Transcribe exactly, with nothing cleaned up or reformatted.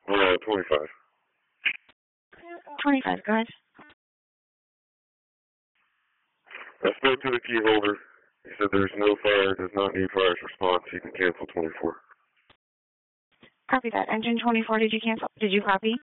Uh, twenty-five. twenty-five, go ahead. I spoke to the key holder. He said there's no fire, does not need fire's response. He can cancel twenty-four. Copy that. Engine twenty-four, did you cancel? Did you copy?